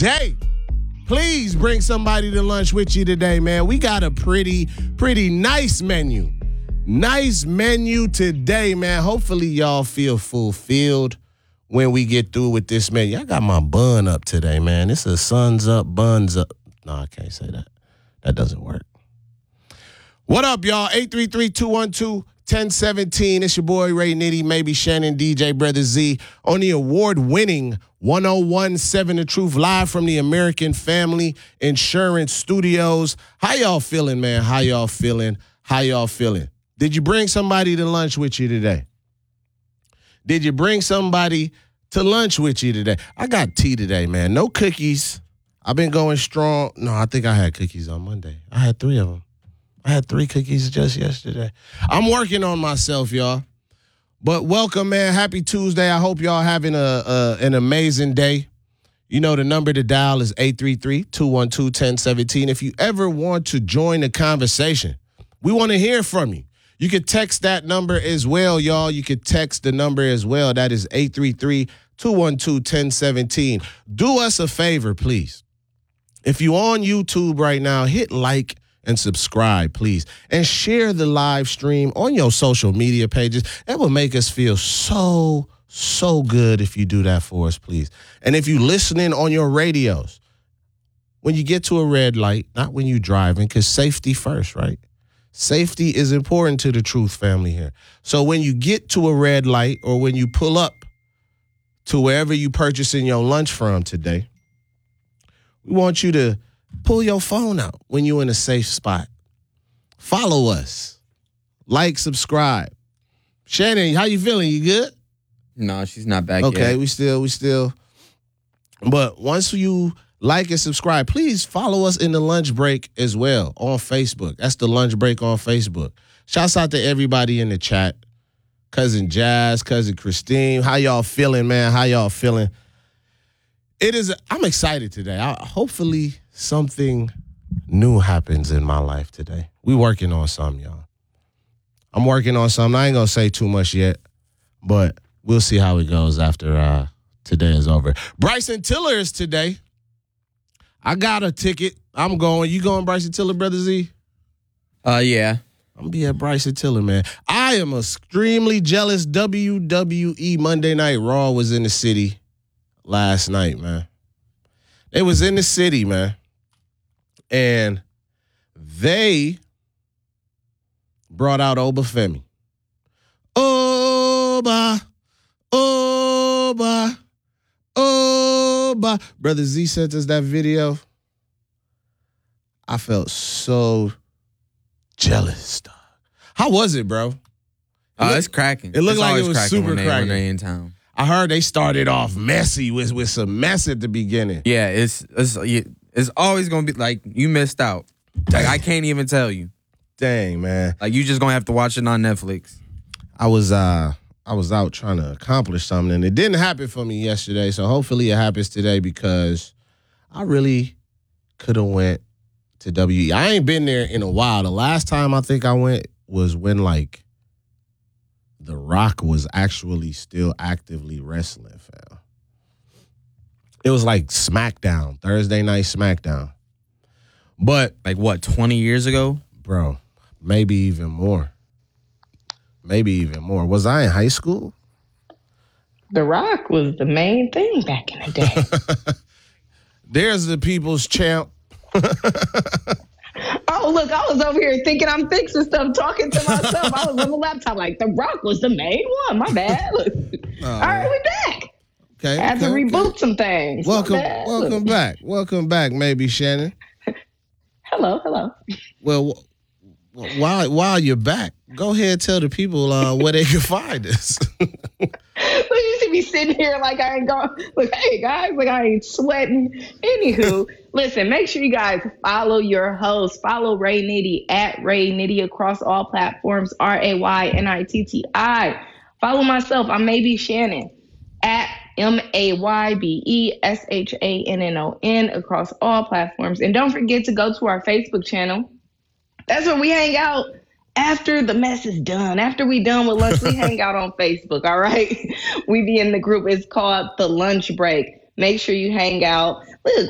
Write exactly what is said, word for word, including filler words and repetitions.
today. Please bring somebody to lunch with you today, man. We got a pretty, pretty nice menu. Nice menu today, man. Hopefully y'all feel fulfilled when we get through with this menu. I got my bun up today, man. It's a suns up, buns up. No, I can't say that. That doesn't work. What up, y'all? eight three three, two one two, one zero one seven. It's your boy, Ray Nitty, maybe Shannon, D J Brother Z, on the award-winning one oh one point seven The Truth, live from the American Family Insurance Studios. How y'all feeling, man? How y'all feeling? How y'all feeling? Did you bring somebody to lunch with you today? Did you bring somebody to lunch with you today? I got tea today, man. No cookies. I've been going strong. No, I think I had cookies on Monday. I had three of them. I had three cookies just yesterday. I'm working on myself, y'all. But welcome, man. Happy Tuesday. I hope y'all having a, a an amazing day. You know, the number to dial is eight three three, two one two, one zero one seven. If you ever want to join the conversation, we want to hear from you. You could text that number as well, y'all. You could text the number as well. That is eight three three, two one two, one zero one seven. Do us a favor, please. If you're on YouTube right now, hit like and subscribe, please. And share the live stream on your social media pages. That will make us feel so, so good if you do that for us, please. And if you're listening on your radios, when you get to a red light, not when you're driving, because safety first, right? Safety is important to the Truth family here. So when you get to a red light or when you pull up to wherever you purchasing your lunch from today, we want you to pull your phone out when you're in a safe spot. Follow us. Like, subscribe. Shannon, how you feeling? You good? No, she's not back okay, yet. Okay, we still, we still. But once you like and subscribe, please follow us in the lunch break as well on Facebook. That's the lunch break on Facebook. Shouts out to everybody in the chat. Cousin Jazz, Cousin Christine. How y'all feeling, man? How y'all feeling? It is, I'm excited today. I, hopefully something new happens in my life today. We working on something, y'all. I'm working on something. I ain't going to say too much yet, but we'll see how it goes after uh, today is over. Bryson Tiller is today. I got a ticket. I'm going. You going, Bryson Tiller, Brother Z? Uh, yeah. I'm going to be at Bryson Tiller, man. I am extremely jealous. W W E Monday Night Raw was in the city last night, man. It was in the city, man. And they brought out Obafemi. Oba, Oba, Oba. Brother Z sent us that video. I felt so jealous, dog. How was it, bro? It Oh, looked, it's cracking. It looked it's like it was super when they, cracking. When they in town. I heard they started off messy with, with some mess at the beginning. Yeah, it's it's it's always gonna be like you missed out. Like I can't even tell you. Dang, man. Like you just gonna have to watch it on Netflix. I was uh I was out trying to accomplish something, and it didn't happen for me yesterday. So hopefully it happens today because I really could have went to W E. I ain't been there in a while. The last time I think I went was when like The Rock was actually still actively wrestling, fam. It was like SmackDown, Thursday night SmackDown. But Like what, twenty years ago? bro, maybe even more. Maybe even more. Was I in high school? The Rock was the main thing back in the day. There's the people's champ. Oh, look, I was over here thinking I'm fixing stuff, talking to myself. I was on the laptop like, The Rock was the main one. My bad. Look. Oh, All right, we back. Okay. I had to okay, reboot okay. some things. My Welcome, bad. welcome Look. back. Welcome back, maybe Shannon. Hello, hello. Well, wh- while while you're back, go ahead and tell the people uh, where they can find us. Look, you see me sitting here like I ain't going. Look, hey guys, like I ain't sweating. Anywho, listen, make sure you guys follow your host. Follow Ray Nitty at Ray Nitty across all platforms. R A Y N I T T I. Follow myself. I'm Maybe Shannon at M A Y B E S H A N N O N across all platforms. And don't forget to go to our Facebook channel. That's where we hang out. After the mess is done, after we done with lunch, we hang out on Facebook, all right? We be in the group. It's called The Lunch Break. Make sure you hang out. Look,